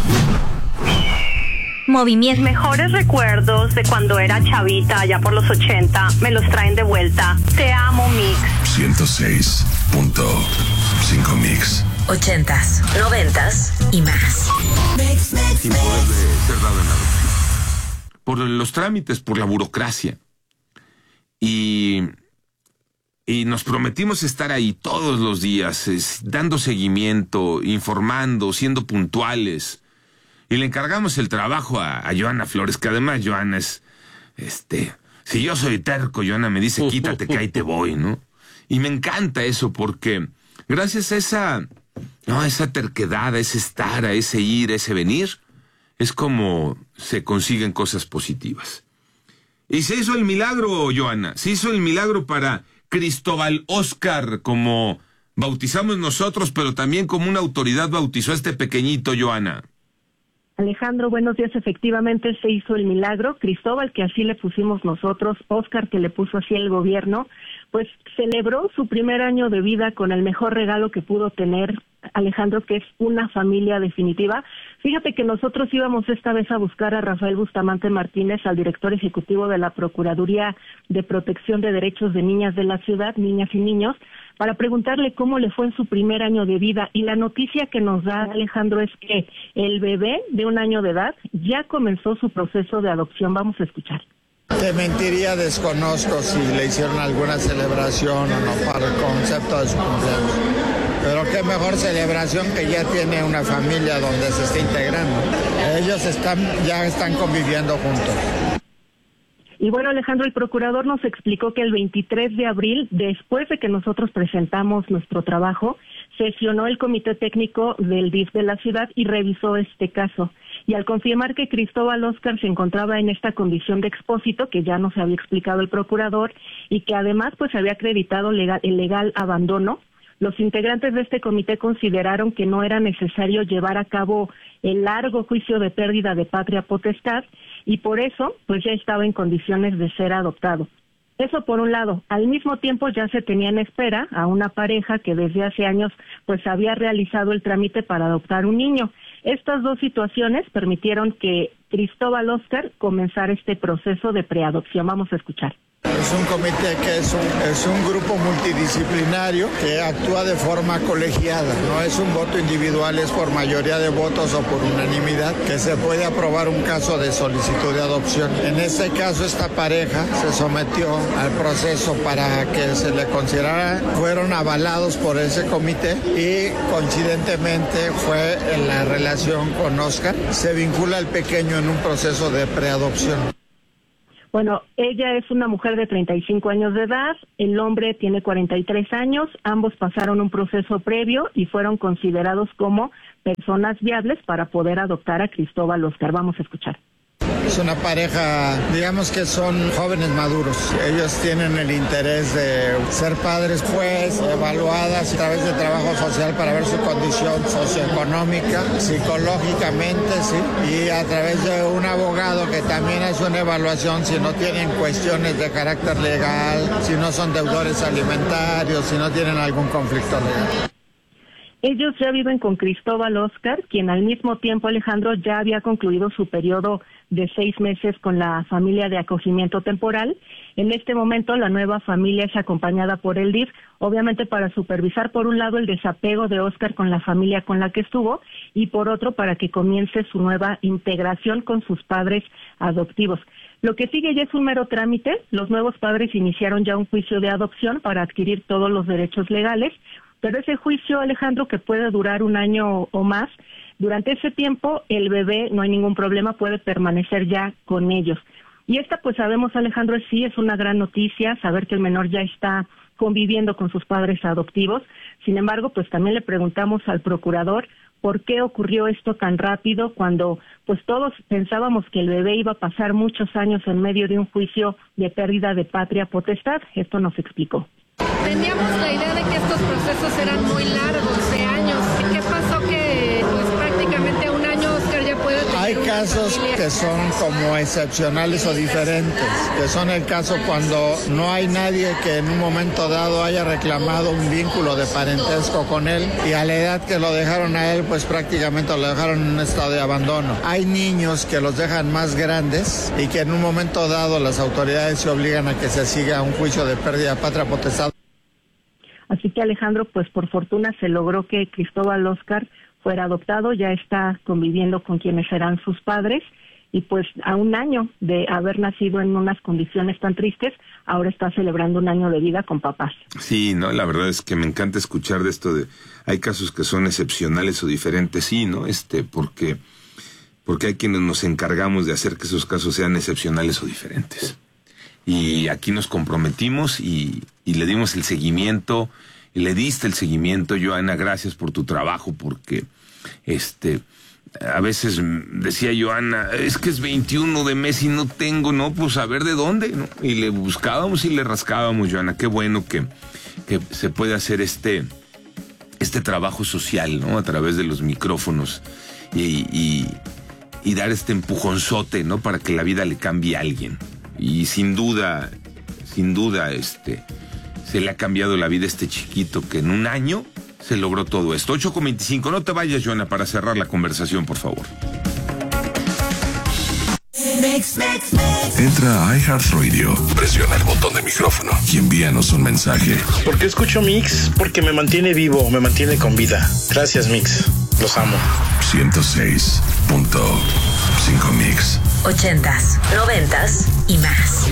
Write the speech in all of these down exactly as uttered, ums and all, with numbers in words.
Movimiento. Mejores recuerdos de cuando era chavita, allá por los ochenta, me los traen de vuelta. Te amo, Mix. ciento seis punto cinco Mix. Ochentas, noventas y más. Sin poder de ser dado en adopción. Por los trámites, por la burocracia. Y, y nos prometimos estar ahí todos los días, es, dando seguimiento, informando, siendo puntuales. Y le encargamos el trabajo a, a Joana Flores, que además Joana es, este, si yo soy terco, Joana me dice, quítate que ahí te voy, ¿no? Y me encanta eso porque gracias a esa, no, a esa terquedad, a ese estar, a ese ir, a ese venir, es como se consiguen cosas positivas. Y se hizo el milagro, Joana, se hizo el milagro para Cristóbal Óscar, como bautizamos nosotros, pero también como una autoridad bautizó a este pequeñito, Joana. Alejandro, buenos días. Efectivamente se hizo el milagro. Cristóbal, que así le pusimos nosotros, Óscar, que le puso así el gobierno, pues celebró su primer año de vida con el mejor regalo que pudo tener, Alejandro, que es una familia definitiva. Fíjate que nosotros íbamos esta vez a buscar a Rafael Bustamante Martínez, al director ejecutivo de la Procuraduría de Protección de Derechos de Niñas de la ciudad, niñas y niños, para preguntarle cómo le fue en su primer año de vida. Y la noticia que nos da, Alejandro, es que el bebé de un año de edad ya comenzó su proceso de adopción. Vamos a escuchar. Te mentiría, desconozco si le hicieron alguna celebración o no para el concepto de su cumpleaños. Pero qué mejor celebración que ya tiene una familia donde se está integrando. Ellos están ya están conviviendo juntos. Y bueno, Alejandro, el procurador nos explicó que el veintitrés de abril, después de que nosotros presentamos nuestro trabajo, sesionó el comité técnico del D I F de la ciudad y revisó este caso. Y al confirmar que Cristóbal Óscar se encontraba en esta condición de expósito, que ya nos había explicado el procurador, y que además pues había acreditado legal, el legal abandono, los integrantes de este comité consideraron que no era necesario llevar a cabo el largo juicio de pérdida de patria potestad y por eso pues ya estaba en condiciones de ser adoptado. Eso por un lado. Al mismo tiempo ya se tenía en espera a una pareja que desde hace años pues había realizado el trámite para adoptar un niño. Estas dos situaciones permitieron que Cristóbal Óscar comenzara este proceso de preadopción. Vamos a escuchar. Es un comité que es un, es un grupo multidisciplinario que actúa de forma colegiada, no es un voto individual, es por mayoría de votos o por unanimidad que se puede aprobar un caso de solicitud de adopción. En este caso, esta pareja se sometió al proceso para que se le considerara, fueron avalados por ese comité y coincidentemente fue en la relación con Óscar, se vincula al pequeño en un proceso de preadopción. Bueno, ella es una mujer de treinta y cinco años de edad, el hombre tiene cuarenta y tres años, ambos pasaron un proceso previo y fueron considerados como personas viables para poder adoptar a Cristóbal Óscar. Vamos a escuchar. Es una pareja, digamos que son jóvenes maduros. Ellos tienen el interés de ser padres, pues, evaluadas a través de trabajo social para ver su condición socioeconómica, psicológicamente, sí, y a través de un abogado que también hace una evaluación si no tienen cuestiones de carácter legal, si no son deudores alimentarios, si no tienen algún conflicto legal. Ellos ya viven con Cristóbal Óscar, quien al mismo tiempo, Alejandro, ya había concluido su periodo de seis meses con la familia de acogimiento temporal. En este momento, la nueva familia es acompañada por el D I F, obviamente para supervisar, por un lado, el desapego de Óscar con la familia con la que estuvo, y por otro, para que comience su nueva integración con sus padres adoptivos. Lo que sigue ya es un mero trámite. Los nuevos padres iniciaron ya un juicio de adopción para adquirir todos los derechos legales, pero ese juicio, Alejandro, que puede durar un año o más, durante ese tiempo el bebé, no hay ningún problema, puede permanecer ya con ellos. Y esta, pues sabemos, Alejandro, sí es una gran noticia, saber que el menor ya está conviviendo con sus padres adoptivos. Sin embargo, pues también le preguntamos al procurador por qué ocurrió esto tan rápido cuando pues todos pensábamos que el bebé iba a pasar muchos años en medio de un juicio de pérdida de patria potestad. Esto nos explicó. Teníamos la idea de que estos procesos eran muy largos, de años. ¿Qué pasó que pues prácticamente un año Óscar ya puede tener Hay un casos que son como excepcionales o diferentes, que son el caso cuando no hay nadie que en un momento dado haya reclamado un vínculo de parentesco con él y a la edad que lo dejaron a él, pues prácticamente lo dejaron en un estado de abandono. Hay niños que los dejan más grandes y que en un momento dado las autoridades se obligan a que se siga un juicio de pérdida de patria potestad. Así que Alejandro, pues por fortuna se logró que Cristóbal Óscar fuera adoptado, ya está conviviendo con quienes serán sus padres y pues a un año de haber nacido en unas condiciones tan tristes, ahora está celebrando un año de vida con papás. Sí, no, la verdad es que me encanta escuchar de esto de, hay casos que son excepcionales o diferentes, sí, ¿no? Este, porque, porque hay quienes nos encargamos de hacer que esos casos sean excepcionales o diferentes. Y aquí nos comprometimos y, y le dimos el seguimiento, y le diste el seguimiento, Joana, gracias por tu trabajo, porque este a veces decía Joana, es que es veintiuno de mes y no tengo, no, pues a ver de dónde, ¿no? Y le buscábamos y le rascábamos, Joana, qué bueno que, que se puede hacer este, este trabajo social, ¿no? A través de los micrófonos y, y, y dar este empujonzote, ¿no? Para que la vida le cambie a alguien. Y sin duda, sin duda, este, se le ha cambiado la vida a este chiquito que en un año se logró todo esto. ocho con veinticinco, no te vayas, Joana, para cerrar la conversación, por favor. Entra a iHeartRadio, presiona el botón de micrófono y envíanos un mensaje. ¿Por qué escucho Mix? Porque me mantiene vivo, me mantiene con vida. Gracias, Mix. Los amo. ciento seis punto cinco Mix. Ochentas, noventas y más.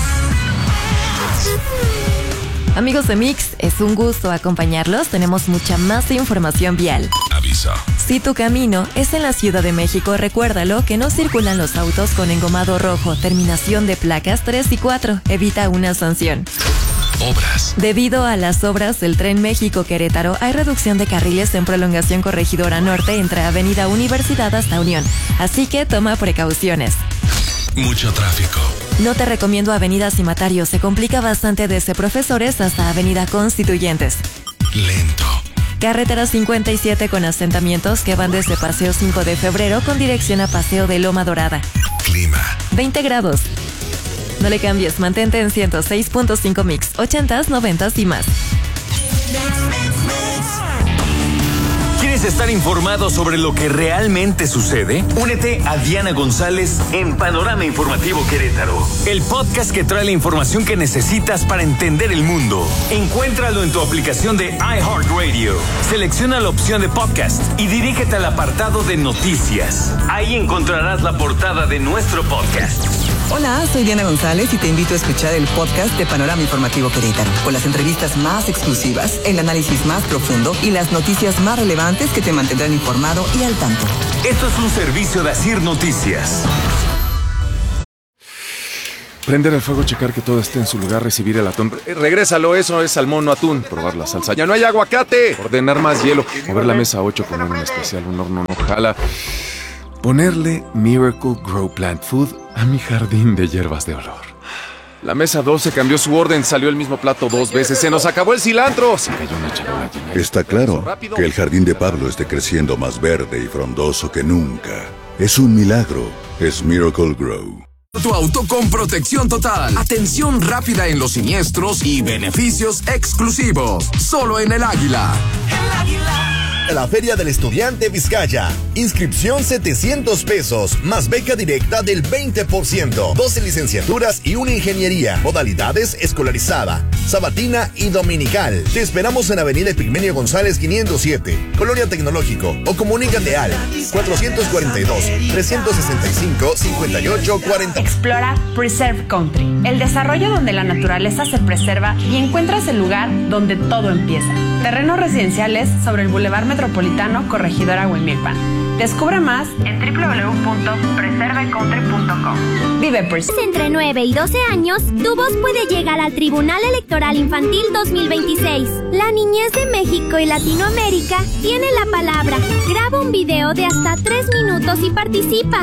Amigos de Mix, es un gusto acompañarlos. Tenemos mucha más información vial. Aviso. Si tu camino es en la Ciudad de México, recuérdalo que no circulan los autos con engomado rojo, terminación de placas tres y cuatro. Evita una sanción. Obras. Debido a las obras del Tren México-Querétaro, hay reducción de carriles en prolongación Corregidora Norte entre Avenida Universidad hasta Unión. Así que toma precauciones. Mucho tráfico. No te recomiendo Avenida Cimatario, se complica bastante desde Profesores hasta Avenida Constituyentes. Lento. Carretera cincuenta y siete con asentamientos que van desde Paseo cinco de febrero con dirección a Paseo de Loma Dorada. Clima. veinte grados. No le cambies, mantente en ciento seis punto cinco Mix, ochentas, noventas y más. ¿Quieres estar informado sobre lo que realmente sucede? Únete a Diana González en Panorama Informativo Querétaro, el podcast que trae la información que necesitas para entender el mundo. Encuéntralo en tu aplicación de iHeartRadio. Selecciona la opción de podcast y dirígete al apartado de noticias. Ahí encontrarás la portada de nuestro podcast. Hola, soy Diana González y te invito a escuchar el podcast de Panorama Informativo Querétaro, con las entrevistas más exclusivas, el análisis más profundo y las noticias más relevantes que te mantendrán informado y al tanto. Esto es un servicio de Asir Noticias. Prender el fuego, checar que todo esté en su lugar, recibir el atún. Eh, regrésalo, eso es salmón, no atún. Probar la salsa. ¡Ya no hay aguacate! Ordenar más hielo. Mover la mesa ocho, poner un especial, un horno no jala. Ponerle Miracle Grow Plant Food a mi jardín de hierbas de olor. La mesa doce cambió su orden, salió el mismo plato dos veces, se nos acabó el cilantro. Se cayó una charola llena. Está claro que el jardín de Pablo esté creciendo más verde y frondoso que nunca. Es un milagro, es Miracle Grow. Tu auto con protección total, atención rápida en los siniestros y beneficios exclusivos. Solo en El Águila. El Águila. La Feria del Estudiante Vizcaya. Inscripción setecientos pesos, más beca directa del veinte por ciento. doce licenciaturas y una ingeniería. Modalidades escolarizada, sabatina y dominical. Te esperamos en Avenida Epigmenio González quinientos siete, Colonia Tecnológico. O comunícate al cuatrocientos cuarenta y dos, trescientos sesenta y cinco, cincuenta y ocho cuarenta. Explora Preserve Country, el desarrollo donde la naturaleza se preserva y encuentras el lugar donde todo empieza. Terrenos residenciales sobre el Boulevard Metropolitano, Corregidora Huimilpan. Descubre más en doble u doble u doble u punto preserve country punto com. Vive Preserve. Entre nueve y doce años, tu voz puede llegar al Tribunal Electoral Infantil dos mil veintiséis. La niñez de México y Latinoamérica tiene la palabra. Graba un video de hasta tres minutos y participa.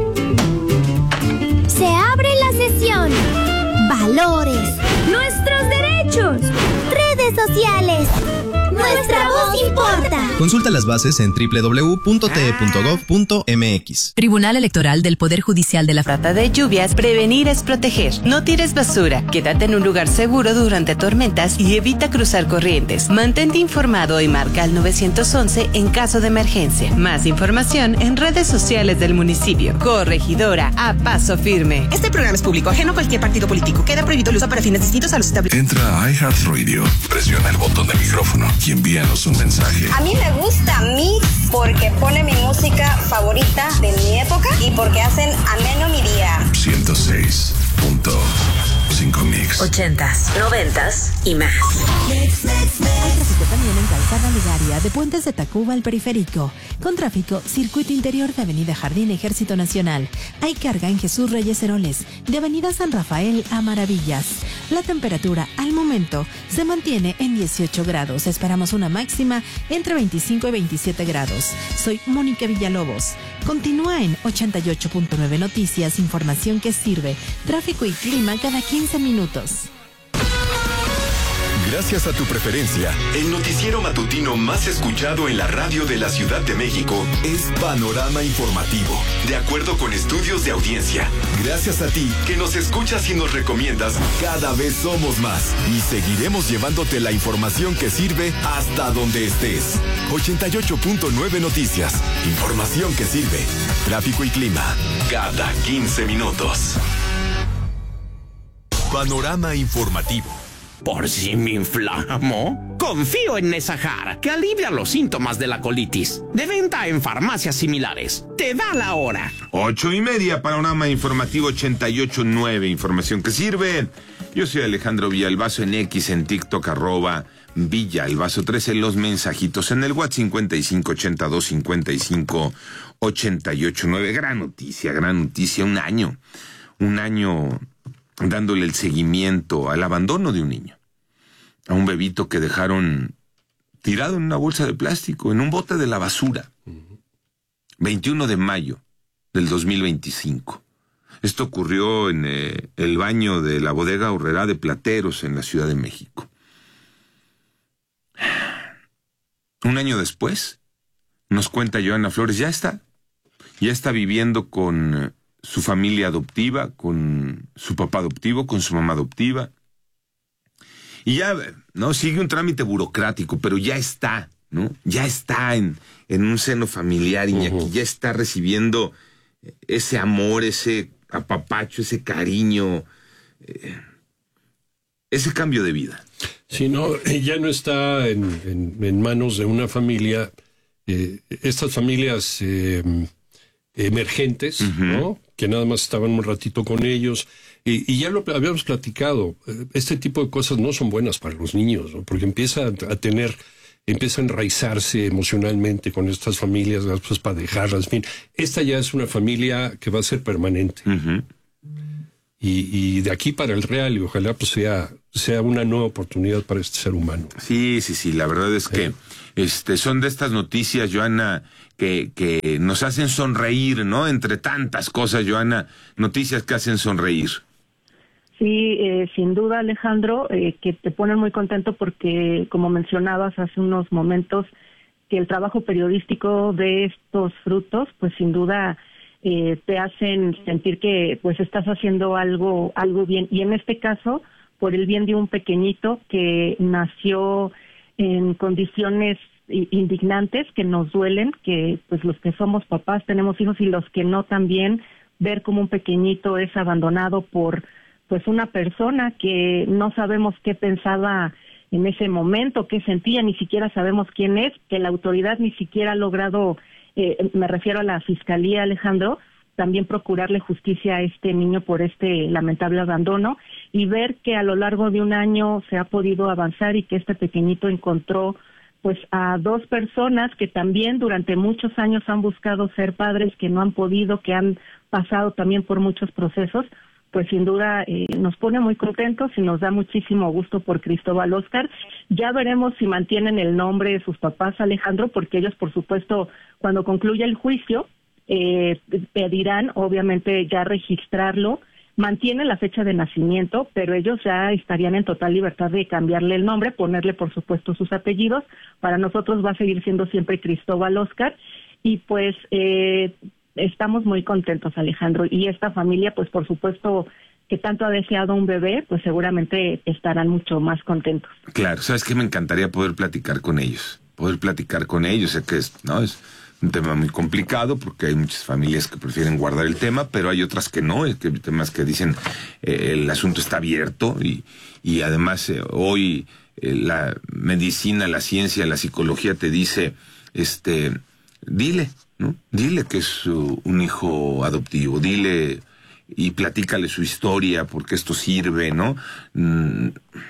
Se abre la sesión. Valores. Nuestros derechos. Redes sociales. Nuestra voz importa. Consulta las bases en doble u doble u doble u punto t e punto gov punto m x. Tribunal Electoral del Poder Judicial de la Trata de lluvias. Prevenir es proteger. No tires basura. Quédate en un lugar seguro durante tormentas y evita cruzar corrientes. Mantente informado y marca al nueve once en caso de emergencia. Más información en redes sociales del municipio. Corregidora a paso firme. Este programa es público, ajeno a cualquier partido político. Queda prohibido el uso para fines distintos a los establecidos. Entra a iHeartRadio, presiona el botón de micrófono y envíanos un mensaje. A mí me gusta Mix porque pone mi música favorita de mi época y porque hacen ameno mi día. ciento seis punto cinco Mix. Ochentas, noventas y más. Hay tráfico también en Calzada Legaria, de Puentes de Tacuba al Periférico. Con tráfico, circuito interior de Avenida Jardín Ejército Nacional. Hay carga en Jesús Reyes Heroles, de Avenida San Rafael a Maravillas. La temperatura al momento se mantiene en dieciocho grados. Esperamos una máxima entre veinticinco y veintisiete grados. Soy Mónica Villalobos. Continúa en ochenta y ocho punto nueve Noticias, información que sirve. Tráfico y clima cada quince minutos. Gracias a tu preferencia, el noticiero matutino más escuchado en la radio de la Ciudad de México es Panorama Informativo, de acuerdo con estudios de audiencia. Gracias a ti, que nos escuchas y nos recomiendas, cada vez somos más y seguiremos llevándote la información que sirve hasta donde estés. ochenta y ocho punto nueve Noticias, información que sirve. Tráfico y clima, cada quince minutos. Panorama Informativo. Por si me inflamo, confío en Nesahar, que alivia los síntomas de la colitis. De venta en farmacias similares. Te da la hora. Ocho y media, Panorama Informativo ochenta y ocho punto nueve, información que sirve. Yo soy Alejandro Villalbazo en X, en TikTok, arroba Villalbazo trece, los mensajitos en el WhatsApp cincuenta y cinco ochenta y dos cincuenta y cinco ochenta y ocho nueve. Gran noticia, gran noticia, un año, un año dándole el seguimiento al abandono de un niño, a un bebito que dejaron tirado en una bolsa de plástico, en un bote de la basura. veintiuno de mayo del dos mil veinticinco. Esto ocurrió en eh, el baño de la bodega Aurrerá de Plateros en la Ciudad de México. Un año después, nos cuenta Joana Flores, ya está, ya está viviendo con su familia adoptiva, con su papá adoptivo, con su mamá adoptiva. Y ya, ¿no? Sigue un trámite burocrático, pero ya está, ¿no? Ya está en, en un seno familiar, Iñaki, uh-huh. Ya está recibiendo ese amor, ese apapacho, ese cariño, eh, ese cambio de vida. Sí, no, ya no está en, en, en manos de una familia, eh, estas familias eh, emergentes, uh-huh. ¿no? Que nada más estaban un ratito con ellos, y, y ya lo habíamos platicado, este tipo de cosas no son buenas para los niños, ¿no? Porque empieza a tener, empieza a enraizarse emocionalmente con estas familias, pues para dejarlas, en fin, esta ya es una familia que va a ser permanente, uh-huh. y, y de aquí para el real, y ojalá pues sea, sea una nueva oportunidad para este ser humano. Sí, sí, sí, la verdad es que eh. este, son de estas noticias, Joana, Que, que nos hacen sonreír, ¿no? Entre tantas cosas, Joana, noticias que hacen sonreír. Sí, eh, sin duda, Alejandro, eh, que te ponen muy contento porque, como mencionabas hace unos momentos, que el trabajo periodístico de estos frutos, pues sin duda eh, te hacen sentir que pues estás haciendo algo, algo bien. Y en este caso, por el bien de un pequeñito que nació en condiciones indignantes, que nos duelen, que pues los que somos papás tenemos hijos y los que no también, ver como un pequeñito es abandonado por pues una persona que no sabemos qué pensaba en ese momento, qué sentía, ni siquiera sabemos quién es, que la autoridad ni siquiera ha logrado, eh, me refiero a la Fiscalía, Alejandro, también procurarle justicia a este niño por este lamentable abandono, y ver que a lo largo de un año se ha podido avanzar y que este pequeñito encontró pues a dos personas que también durante muchos años han buscado ser padres, que no han podido, que han pasado también por muchos procesos, pues sin duda eh, nos pone muy contentos y nos da muchísimo gusto por Cristóbal Óscar. Ya veremos si mantienen el nombre de sus papás, Alejandro, porque ellos, por supuesto, cuando concluya el juicio, eh, pedirán, obviamente, ya registrarlo mantiene la fecha de nacimiento, pero ellos ya estarían en total libertad de cambiarle el nombre, ponerle por supuesto sus apellidos. Para nosotros va a seguir siendo siempre Cristóbal Óscar, y pues eh, estamos muy contentos, Alejandro, y esta familia pues por supuesto que tanto ha deseado un bebé, pues seguramente estarán mucho más contentos. Claro, ¿sabes qué? Me encantaría poder platicar con ellos, poder platicar con ellos, sé que es, ¿no? es un tema muy complicado porque hay muchas familias que prefieren guardar el tema, pero hay otras que no, hay temas que dicen eh, el asunto está abierto y, y además eh, hoy eh, la medicina, la ciencia, la psicología te dice, este, dile, ¿no? Dile que es uh, un hijo adoptivo, dile y platícale su historia porque esto sirve, ¿no? Mm,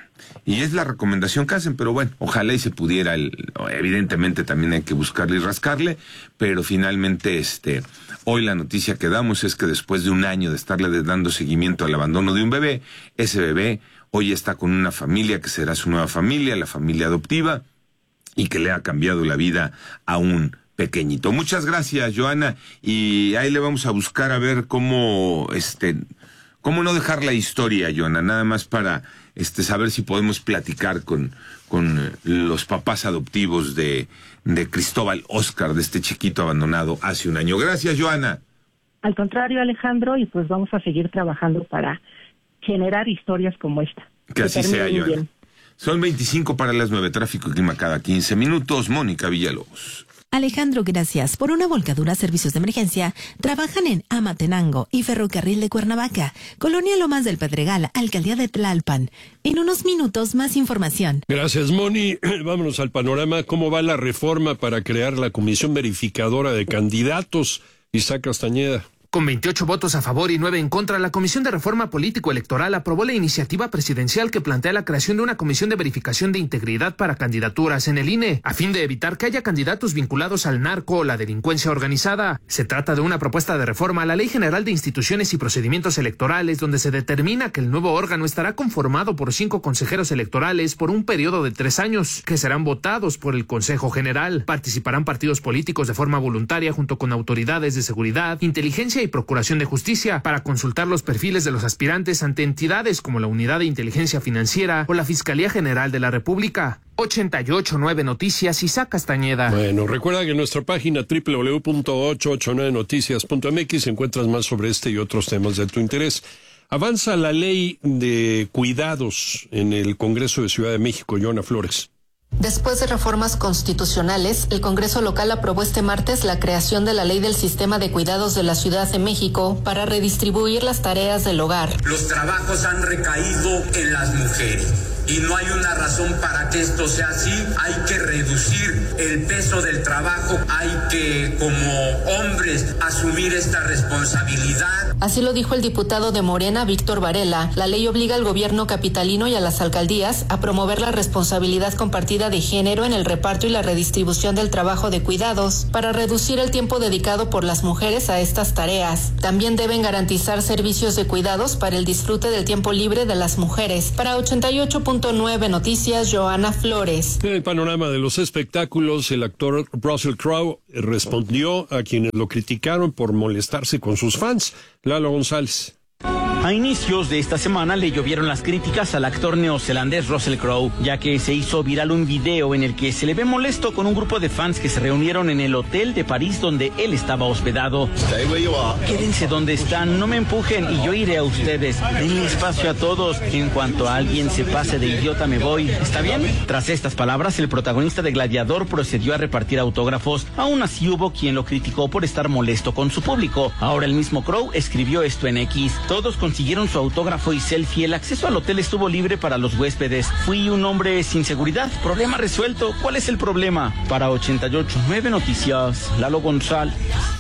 Y es la recomendación que hacen, pero bueno, ojalá y se pudiera, el, evidentemente también hay que buscarle y rascarle, pero finalmente este, hoy la noticia que damos es que después de un año de estarle dando seguimiento al abandono de un bebé, ese bebé hoy está con una familia que será su nueva familia, la familia adoptiva, y que le ha cambiado la vida a un pequeñito. Muchas gracias, Joana, y ahí le vamos a buscar a ver cómo, este, cómo no dejar la historia, Joana, nada más para este saber si podemos platicar con, con los papás adoptivos de, de Cristóbal Óscar, de este chiquito abandonado hace un año. Gracias, Joana. Al contrario, Alejandro, y pues vamos a seguir trabajando para generar historias como esta. Que, que así sea, Joana. Bien. Son veinticinco para las nueve, tráfico y clima cada quince minutos. Mónica Villalobos. Alejandro, gracias. Por una volcadura, servicios de emergencia trabajan en Amatenango y Ferrocarril de Cuernavaca, Colonia Lomas del Pedregal, Alcaldía de Tlalpan. En unos minutos, más información. Gracias, Moni. Vámonos al panorama. ¿Cómo va la reforma para crear la Comisión Verificadora de Candidatos? Isaac Castañeda. Con veintiocho votos a favor y nueve en contra, la Comisión de Reforma Político-Electoral aprobó la iniciativa presidencial que plantea la creación de una comisión de verificación de integridad para candidaturas en el I N E, a fin de evitar que haya candidatos vinculados al narco o la delincuencia organizada. Se trata de una propuesta de reforma a la Ley General de Instituciones y Procedimientos Electorales, donde se determina que el nuevo órgano estará conformado por cinco consejeros electorales por un periodo de tres años, que serán votados por el Consejo General. Participarán partidos políticos de forma voluntaria junto con autoridades de seguridad, inteligencia y Procuración de Justicia para consultar los perfiles de los aspirantes ante entidades como la Unidad de Inteligencia Financiera o la Fiscalía General de la República. ochenta y ocho punto nueve Noticias, Isaac Castañeda. Bueno, recuerda que en nuestra página doble u doble u doble u punto ochocientos ochenta y nueve noticias punto m x encuentras más sobre este y otros temas de tu interés. Avanza la ley de cuidados en el Congreso de Ciudad de México, Joana Flores. Después de reformas constitucionales, el Congreso local aprobó este martes la creación de la Ley del Sistema de Cuidados de la Ciudad de México para redistribuir las tareas del hogar. Los trabajos han recaído en las mujeres y no hay una razón para que esto sea así. Hay que reducir el peso del trabajo, hay que, como hombres, asumir esta responsabilidad. Así lo dijo el diputado de Morena, Víctor Varela. La ley obliga al gobierno capitalino y a las alcaldías a promover la responsabilidad compartida de género en el reparto y la redistribución del trabajo de cuidados para reducir el tiempo dedicado por las mujeres a estas tareas. También deben garantizar servicios de cuidados para el disfrute del tiempo libre de las mujeres. Para ochenta y ocho punto nueve Noticias, Joana Flores. En el panorama de los espectáculos, el actor Russell Crowe respondió a quienes lo criticaron por molestarse con sus fans. Lalo González. A inicios de esta semana le llovieron las críticas al actor neozelandés Russell Crowe, ya que se hizo viral un video en el que se le ve molesto con un grupo de fans que se reunieron en el hotel de París donde él estaba hospedado. Quédense donde están, no me empujen y yo iré a ustedes. Denle espacio a todos. En cuanto a alguien se pase de idiota me voy. ¿Está bien? Tras estas palabras, el protagonista de Gladiador procedió a repartir autógrafos. Aún así hubo quien lo criticó por estar molesto con su público. Ahora el mismo Crowe escribió esto en X. Todos con consiguieron su autógrafo y selfie. El acceso al hotel estuvo libre para los huéspedes. Fui un hombre sin seguridad. Problema resuelto. ¿Cuál es el problema? Para ochenta y ocho punto nueve Noticias, Lalo González.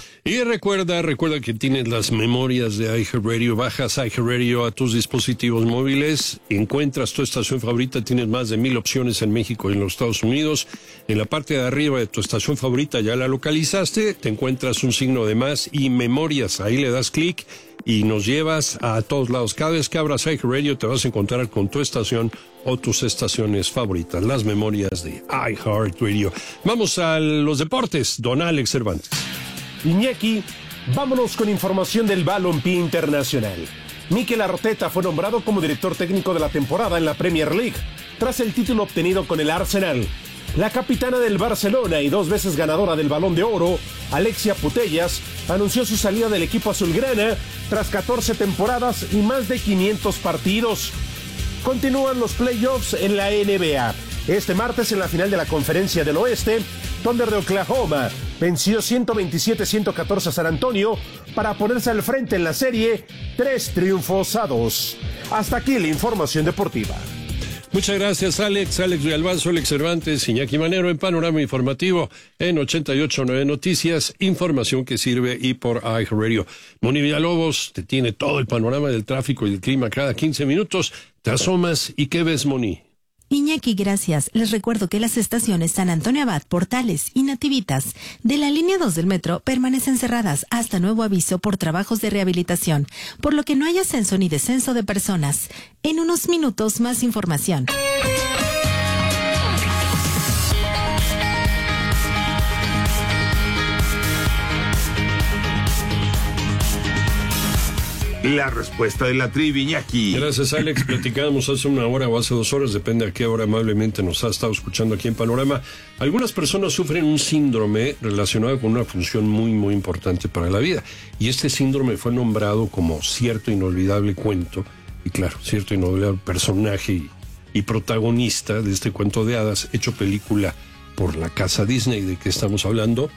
Y recuerda, recuerda que tienes las memorias de iHeartRadio, bajas iHeartRadio a tus dispositivos móviles, encuentras tu estación favorita, tienes más de mil opciones en México y en los Estados Unidos. En la parte de arriba de tu estación favorita ya la localizaste, te encuentras un signo de más y memorias, ahí le das clic y nos llevas a todos lados. Cada vez que abras iHeartRadio te vas a encontrar con tu estación o tus estaciones favoritas, las memorias de iHeartRadio. Vamos a los deportes, don Alex Cervantes. Iñaki, vámonos con información del balompié internacional. Mikel Arteta fue nombrado como director técnico de la temporada en la Premier League, tras el título obtenido con el Arsenal. La capitana del Barcelona y dos veces ganadora del Balón de Oro, Alexia Putellas, anunció su salida del equipo azulgrana tras catorce temporadas y más de quinientos partidos. Continúan los playoffs en la N B A. Este martes en la final de la Conferencia del Oeste, Thunder de Oklahoma venció ciento veintisiete a ciento catorce a San Antonio para ponerse al frente en la serie, tres triunfos a dos. Hasta aquí la información deportiva. Muchas gracias, Alex. Alex Villalbazo, Alex Cervantes, Iñaki Manero en Panorama Informativo en ochenta y ocho punto nueve Noticias, información que sirve y por iHeartRadio. Moni Villalobos te tiene todo el panorama del tráfico y del clima cada quince minutos. Te asomas y ¿qué ves, Moni? Iñaki, gracias. Les recuerdo que las estaciones San Antonio Abad, Portales y Nativitas de la línea dos del metro permanecen cerradas hasta nuevo aviso por trabajos de rehabilitación, por lo que no hay ascenso ni descenso de personas. En unos minutos más información. La respuesta de la trivia, Iñaki. Gracias, Alex. Platicábamos hace una hora o hace dos horas, depende a qué hora amablemente nos ha estado escuchando aquí en Panorama. Algunas personas sufren un síndrome relacionado con una función muy, muy importante para la vida. Y este síndrome fue nombrado como cierto inolvidable cuento, y claro, cierto inolvidable personaje y, y protagonista de este cuento de hadas, hecho película por la casa Disney. ¿De qué estamos hablando?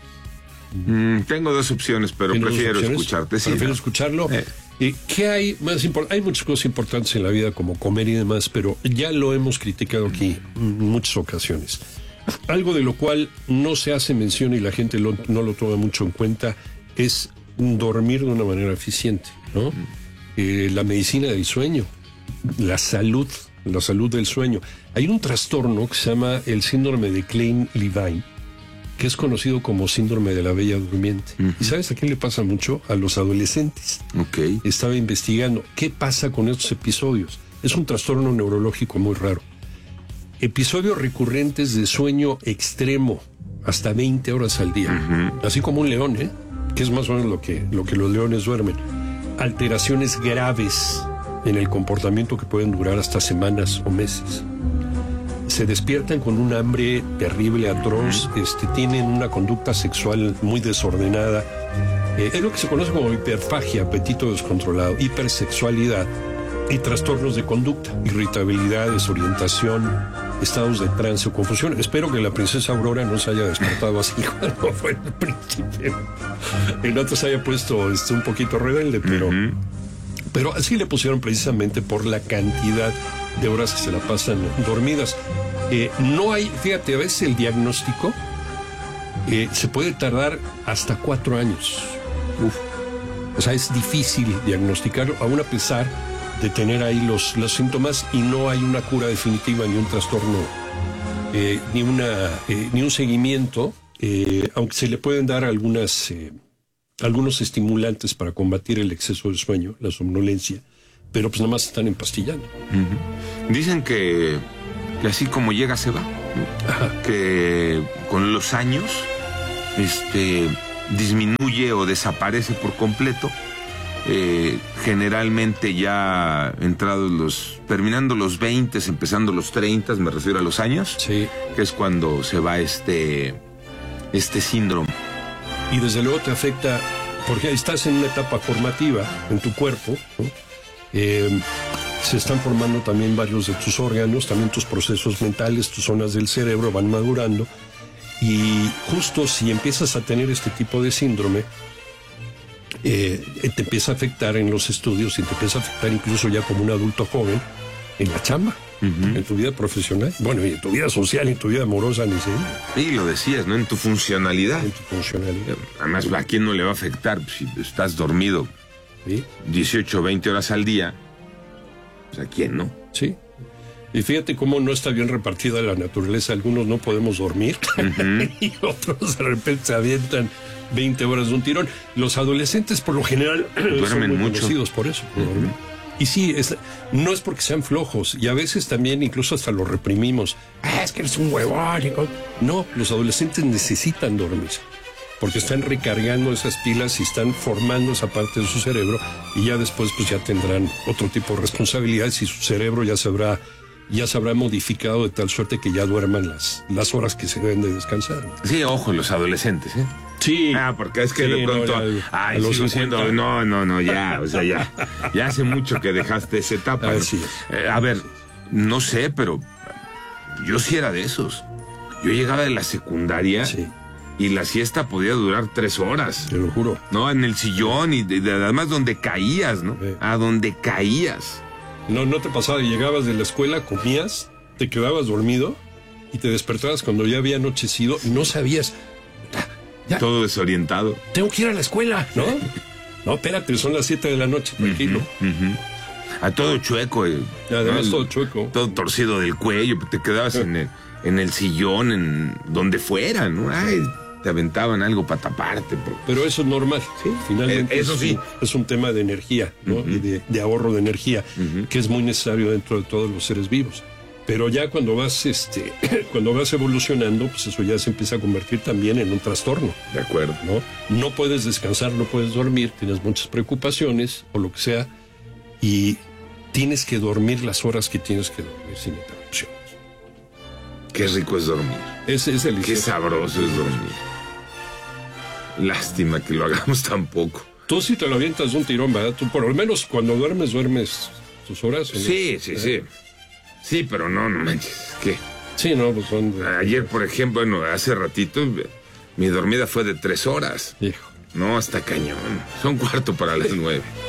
Mm, tengo dos opciones, pero prefiero opciones? escucharte. Sí, prefiero ¿no? escucharlo. Eh. Eh, ¿Qué hay más importante? Hay muchas cosas importantes en la vida, como comer y demás, pero ya lo hemos criticado aquí en muchas ocasiones. Algo de lo cual no se hace mención y la gente lo, no lo toma mucho en cuenta es dormir de una manera eficiente, ¿no? Mm. Eh, la medicina del sueño, la salud, la salud del sueño. Hay un trastorno que se llama el síndrome de Klein-Levine, que es conocido como síndrome de la bella durmiente. Uh-huh. ¿Y sabes a quién le pasa mucho? A los adolescentes. Okay. Estaba investigando qué pasa con estos episodios. Es un trastorno neurológico muy raro. Episodios recurrentes de sueño extremo, hasta veinte horas al día. Uh-huh. Así como un león, ¿eh? Que es más o menos lo que, lo que los leones duermen. Alteraciones graves en el comportamiento que pueden durar hasta semanas o meses. Se despiertan con un hambre terrible, atroz, este, tienen una conducta sexual muy desordenada. Eh, es lo que se conoce como hiperfagia, apetito descontrolado, hipersexualidad y trastornos de conducta, irritabilidad, desorientación, estados de trance o confusión. Espero que la princesa Aurora no se haya despertado así cuando fue el príncipe. El otro se haya puesto este, un poquito rebelde, pero, uh-huh. pero así le pusieron precisamente por la cantidad de horas que se la pasan dormidas. Eh, no hay, fíjate, a veces el diagnóstico eh, se puede tardar hasta cuatro años. Uf. O sea, es difícil diagnosticarlo, aún a pesar de tener ahí los, los síntomas, y no hay una cura definitiva, ni un trastorno, eh, ni, una, eh, ni un seguimiento, eh, aunque se le pueden dar algunas, eh, algunos estimulantes para combatir el exceso de sueño, la somnolencia, pero pues nada más están empastillando. Uh-huh. Dicen que, que así como llega se va, ¿no? Que con los años este, disminuye o desaparece por completo. Eh, generalmente ya entrados los, terminando los veinte, empezando los treinta, me refiero a los años, sí. Que es cuando se va este, este síndrome. Y desde luego te afecta, porque estás en una etapa formativa en tu cuerpo, ¿no? Eh, se están formando también varios de tus órganos, también tus procesos mentales, tus zonas del cerebro van madurando, y justo si empiezas a tener este tipo de síndrome, eh, te empieza a afectar en los estudios y te empieza a afectar incluso ya como un adulto joven en la chamba, uh-huh. En tu vida profesional, bueno, y en tu vida social, en tu vida amorosa, ni sé. Y lo decías, ¿no? En tu funcionalidad. En tu funcionalidad. Además, ¿a quién no le va a afectar si estás dormido? ¿Sí? dieciocho, veinte horas al día. Pues, ¿a quién no? Sí. Y fíjate cómo no está bien repartida la naturaleza. Algunos no podemos dormir, uh-huh. Y otros de repente se avientan veinte horas de un tirón. Los adolescentes por lo general duermen son muy mucho. Conocidos por eso, por uh-huh. Y sí, es, no es porque sean flojos, y a veces también incluso hasta los reprimimos. Ah, es que eres un huevón. No, los adolescentes necesitan dormir. porque están recargando esas pilas y están formando esa parte de su cerebro, y ya después pues ya tendrán otro tipo de responsabilidades y su cerebro ya se habrá, ya se habrá modificado de tal suerte que ya duerman las, las horas que se deben de descansar. Sí, ojo, los adolescentes, ¿eh? Sí. Ah, porque es que sí, de pronto, no, ya, ay, sigo siendo, no, no, no, ya, o sea, ya, ya hace mucho que dejaste esa etapa. A, ¿no? sí. eh, a ver, no sé, pero yo sí era de esos. Yo llegaba de la secundaria sí. y la siesta podía durar tres horas. Te lo juro. No, en el sillón y de, de, además donde caías, ¿no? Sí. A donde caías. No, no te pasaba, llegabas de la escuela, comías, te quedabas dormido y te despertabas cuando ya había anochecido y no sabías. Ya, todo desorientado. Tengo que ir a la escuela, ¿no? No, espérate, son las siete de la noche, tranquilo. Uh-huh, uh-huh. A todo chueco. Eh, Además, ¿no? todo chueco. Todo torcido del cuello, te quedabas en el, en el sillón, en donde fuera, ¿no? Ay, te aventaban algo para taparte. Pero, pero eso es normal, ¿sí? Finalmente eh, eso es, sí. Es un tema de energía, ¿no? Uh-huh. Y de, de ahorro de energía, uh-huh. que es muy necesario dentro de todos los seres vivos. Pero ya cuando vas, este, cuando vas evolucionando, pues eso ya se empieza a convertir también en un trastorno. De acuerdo. ¿No? No puedes descansar, no puedes dormir, tienes muchas preocupaciones o lo que sea, y tienes que dormir las horas que tienes que dormir sin interrupciones. Qué rico es dormir. Es, es delicioso. Qué sabroso es dormir. Lástima que lo hagamos tan poco. Tú sí te lo avientas de un tirón, ¿verdad? Tú por lo menos cuando duermes, duermes tus horas. ¿no? Sí, sí, sí. Sí, pero no, no manches, ¿qué? Sí, no, pues son... De... Ayer, por ejemplo, bueno, hace ratito, mi dormida fue de tres horas. Hijo. No, hasta cañón. Son cuarto para las nueve.